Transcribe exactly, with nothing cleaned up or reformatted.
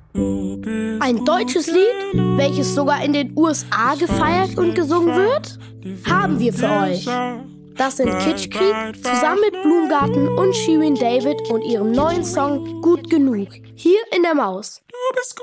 Ein deutsches Lied, welches sogar in den U S A gefeiert und gesungen wird, haben wir für euch. Das sind Kitschkrieg zusammen mit Blumengarten und Shirin David und ihrem neuen Song Gut genug, hier in der Maus.